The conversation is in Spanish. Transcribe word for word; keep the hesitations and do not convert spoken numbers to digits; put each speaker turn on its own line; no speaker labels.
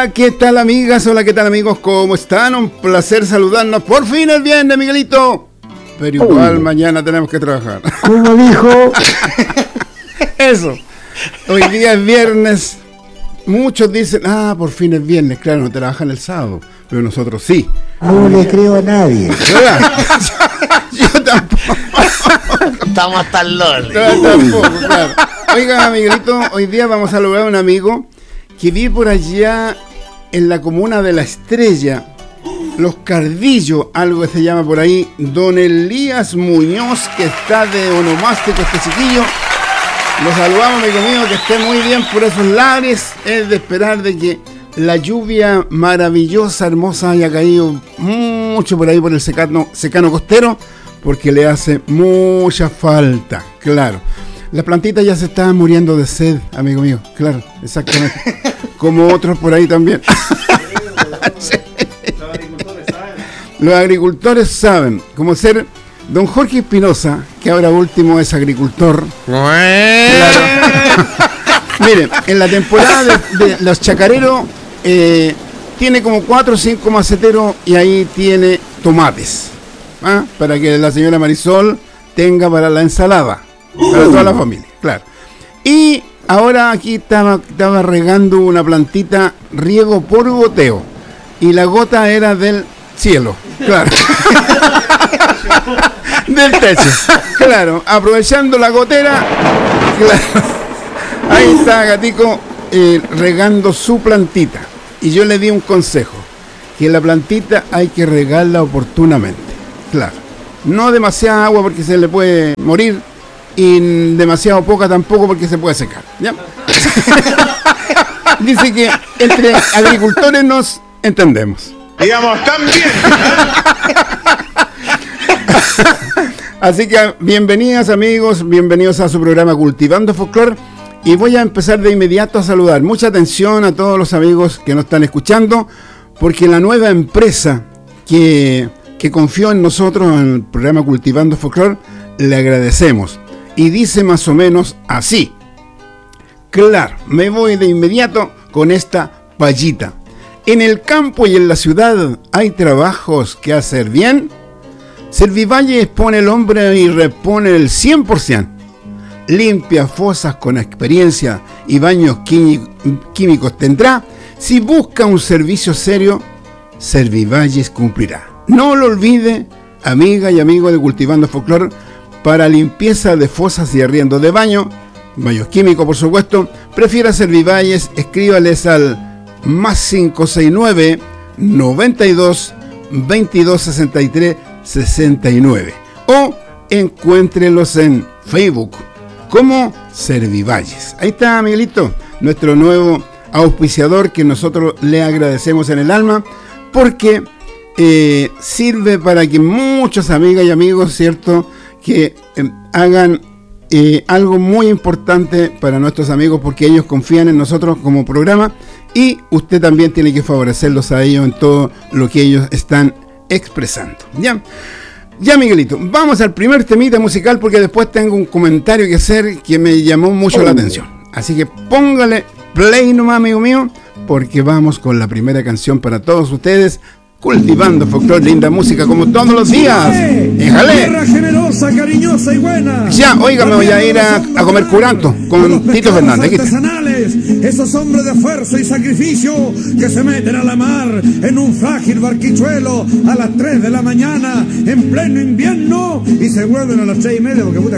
Hola, ¿qué tal amigas? Hola, ¿qué tal amigos? ¿Cómo están? Un placer saludarnos. Por fin el viernes, Miguelito. Pero igual oh. mañana tenemos que trabajar.
¿Cómo dijo?
Eso. Hoy día es viernes. Muchos dicen, ah, por fin es viernes. Claro, no trabajan el sábado. Pero nosotros sí.
No le creo a nadie.
Yo tampoco.
Estamos hasta el lol.
Yo tampoco, claro. Oiga, Miguelito, hoy día vamos a saludar a un amigo que vive por allá en la comuna de La Estrella, Los Cardillos, algo que se llama por ahí, don Elías Muñoz, que está de onomástico este chiquillo. Lo saludamos, amigo mío, que esté muy bien por esos lares. Es de esperar de que la lluvia maravillosa, hermosa, haya caído mucho por ahí por el secano, secano costero, porque le hace mucha falta, claro. Las plantitas ya se estaban muriendo de sed, amigo mío, claro, exactamente. Como otros por ahí también. Sí. Los agricultores saben, como ser don Jorge Espinosa, que ahora último es agricultor. Claro. Miren, en la temporada de, de los chacareros eh, tiene como cuatro o cinco maceteros y ahí tiene tomates, ¿ah? Para que la señora Marisol tenga para la ensalada, para toda la familia, claro. Y ahora aquí estaba, estaba regando una plantita, riego por goteo, y la gota era del cielo, claro. Del techo, claro, aprovechando la gotera, claro. Ahí está Gatico eh, regando su plantita. Y yo le di un consejo, que la plantita hay que regarla oportunamente, claro. No demasiada agua porque se le puede morir, y demasiado poca tampoco porque se puede secar, ¿ya? Dice que entre agricultores nos entendemos.
Digamos, también.
Así que bienvenidas amigos, bienvenidos a su programa Cultivando Folclor. Y voy a empezar de inmediato a saludar. Mucha atención a todos los amigos que nos están escuchando, porque la nueva empresa que, que confió en nosotros en el programa Cultivando Folclor, le agradecemos. Y dice más o menos así. Claro, me voy de inmediato con esta payita. En el campo y en la ciudad hay trabajos que hacer bien. Servivalles pone el hombre y repone el cien por ciento. Limpia fosas con experiencia y baños químicos tendrá. Si busca un servicio serio, Servivalles cumplirá. No lo olvide, amiga y amigo de Cultivando Folclor, para limpieza de fosas y arriendo de baño, baños químicos por supuesto, prefiera Servivalles, escríbales al más cinco seis nueve, noventa y dos, veintidós sesenta y tres, sesenta y nueve o encuéntrelos en Facebook como Servivalles. Ahí está, Miguelito, nuestro nuevo auspiciador, que nosotros le agradecemos en el alma, porque eh, sirve para que muchos amigas y amigos, ¿cierto?, que eh, hagan eh, algo muy importante para nuestros amigos, porque ellos confían en nosotros como programa, y usted también tiene que favorecerlos a ellos en todo lo que ellos están expresando. Ya, ya Miguelito, vamos al primer temita musical, porque después tengo un comentario que hacer que me llamó mucho la atención. Así que póngale play nomás, amigo mío, porque vamos con la primera canción para todos ustedes. Cultivando Folclor, linda música como todos los días. ¡Éjale!
Generosa, cariñosa y buena.
Ya, oiga, me voy a ir a, a comer curanto con Tito Fernández.
Artesanales, esos hombres de fuerza y sacrificio que se meten a la mar en un frágil barquichuelo a las tres de la mañana en pleno invierno y se vuelven a las seis y media porque puta